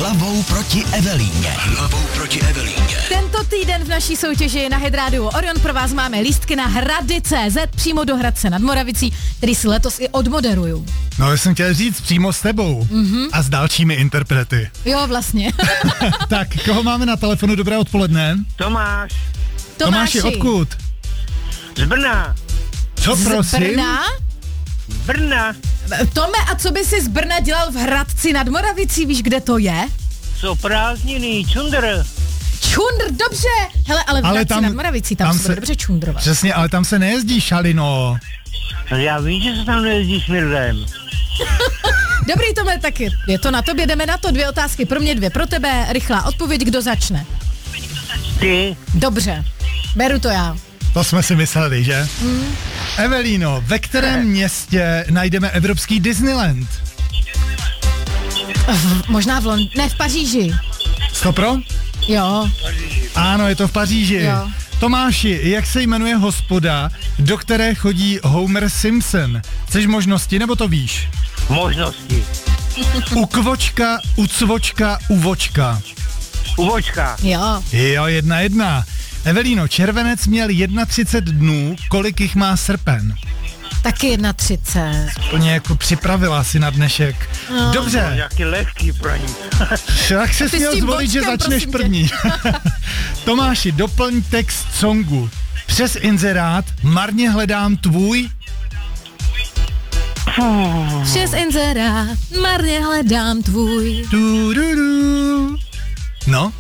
Hlavou proti Evelíně. Tento týden v naší soutěži na Hit Radio Orion pro vás máme lístky na Hrady.cz přímo do Hradce nad Moravicí, který si letos i odmoderuju. No, já jsem chtěl říct přímo s tebou a s dalšími interprety. Jo, vlastně. Tak, koho máme na telefonu? Dobré odpoledne. Tomáš. Tomáši, odkud? Z Brna. Co prosím? Z Brna? Brna. Tome, a co by si z Brna dělal v Hradci nad Moravicí, víš, kde to je? Jsou prázdniny, čundr. Čundr, dobře. Hele, ale v Hradci nad Moravicí, tam se bude dobře čundrovat. Přesně, ale tam se nejezdí šalino. Já vím, že se tam nejezdí šmirdem. Dobrý, Tome, tak je to na tobě, jdeme na to. 2 otázky pro mě, 2 pro tebe. Rychlá odpověď, kdo začne? Ty. Dobře, beru to já. To jsme si mysleli, že? Evelíno, ve kterém městě najdeme evropský Disneyland? Možná v Paříži. Stopro? Jo. Ano, je to v Paříži. Jo. Tomáši, jak se jmenuje hospoda, do které chodí Homer Simpson? Chceš možnosti, nebo to víš? Možnosti. Ukvočka, ucvočka, uvočka. Uvočka. Jo. Jo, 1-1. Evelíno, červenec měl 31 dnů, kolik jich má srpen? Taky 31. Plně jako připravila si na dnešek. No. Dobře. Jaký lehký pro ní. Tak se směl zvolit, že začneš první. Tomáši, doplň text songu. Přes inzerát marně hledám tvůj... Přes inzerát marně hledám tvůj... No?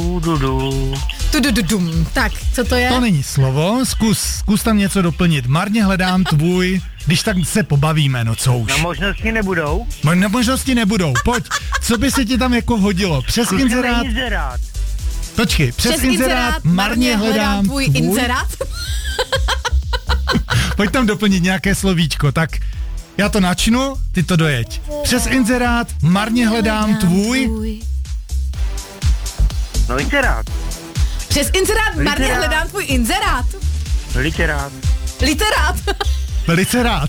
Tak, co to je? To není slovo, zkus tam něco doplnit. Marně hledám tvůj, když tak se pobavíme, no co už. Na možnosti nebudou? Na možnosti nebudou, pojď. Co by se ti tam jako hodilo? Přes inzerát... Počkej, přes inzerát marně hledám tvůj... inzerát? Pojď tam doplnit nějaké slovíčko, tak já to načnu, ty to dojeď. Přes inzerát marně hledám tvůj... No inzerát. Přes inzerát marně hledám tvůj inzerát. Literát. Velice rád.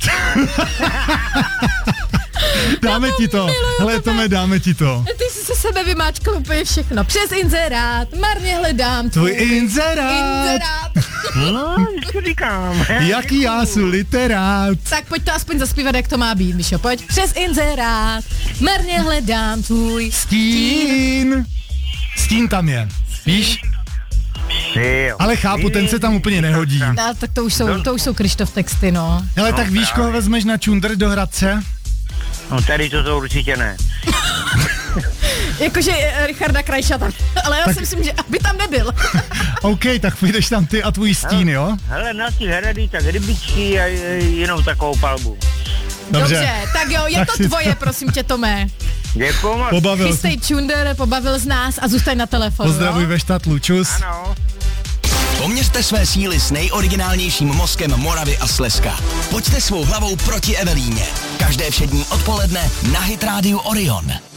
Dáme ti to. Hele, Tome, dáme ti to. Ty jsi se sebe vymáčkal úplně všechno. Přes inzerát marně hledám tvůj inzerát. No, co říkám. Jaký já jsem literát. Tak pojď to aspoň zaspívat, jak to má být, Mišo, pojď. Přes inzerát marně hledám tvůj stín. Stín tam je, víš? Ale chápu, ten se tam úplně nehodí. No, tak to už jsou Krištof texty, no. Hele, tak víš, koho vezmeš na čundr do Hradce? No tady to určitě ne. Jakože Richarda Krajša tam, ale já si myslím, že aby tam nebyl. OK, tak půjdeš tam ty a tvůj stín, jo? Hele, na ty Hrady, tak rybičky a jenom takovou palbu. Dobře, tak jo, je tak to tvoje, prosím tě, Tome. Děkuju moc. Chystej čunder, pobavil z nás a zůstaň na telefonu. Pozdravuj ve štatlu, čus. Ano. Poměřte své síly s nejoriginálnějším mozkem Moravy a Slezska. Pojďte svou hlavou proti Evelíně. Každé všední odpoledne na Hit Radio Orion.